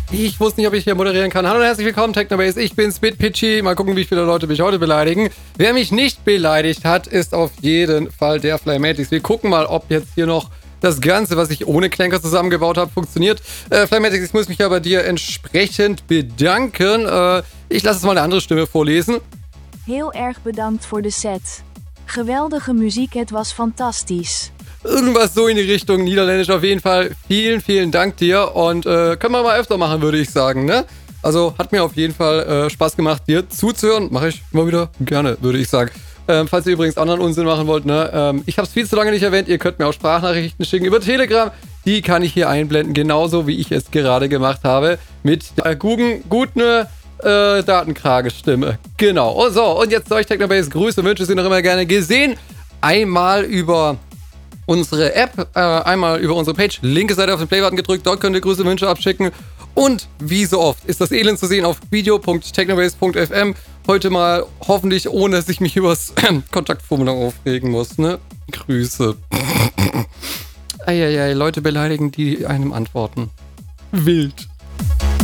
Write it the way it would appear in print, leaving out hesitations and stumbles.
Ich wusste nicht, ob ich hier moderieren kann. Hallo und herzlich willkommen, Technobase. Ich bin's, BitPitchy. Mal gucken, wie viele Leute mich heute beleidigen. Wer mich nicht beleidigt hat, ist auf jeden Fall der Flymatix. Wir gucken mal, ob jetzt hier noch das Ganze, was ich ohne Klenker zusammengebaut habe, funktioniert. Flymatix, ich muss mich ja bei dir entsprechend bedanken. Ich lasse jetzt mal eine andere Stimme vorlesen. Heel erg bedankt voor de set. Geweldige muziek, het was fantastisch. Irgendwas so in die Richtung Niederländisch auf jeden Fall. Vielen, vielen Dank dir und können wir mal öfter machen, würde ich sagen, ne? Also hat mir auf jeden Fall Spaß gemacht, dir zuzuhören. Mache ich immer wieder gerne, würde ich sagen. Falls ihr übrigens anderen Unsinn machen wollt, ne? Ich habe es viel zu lange nicht erwähnt. Ihr könnt mir auch Sprachnachrichten schicken über Telegram. Die kann ich hier einblenden, genauso wie ich es gerade gemacht habe. Mit der guten Datenkragestimme. Genau. Oh, so, und jetzt soll ich Technobase Grüße und Wünsche sind noch immer gerne gesehen. Einmal über unsere App, einmal über unsere Page, linke Seite auf den Play-Button gedrückt, dort könnt ihr Grüße und Wünsche abschicken. Und wie so oft ist das Elend zu sehen auf video.technobase.fm. Heute mal hoffentlich ohne, dass ich mich übers Kontaktformular aufregen muss, ne? Grüße. Eieiei, Leute beleidigen, die einem antworten. Wild.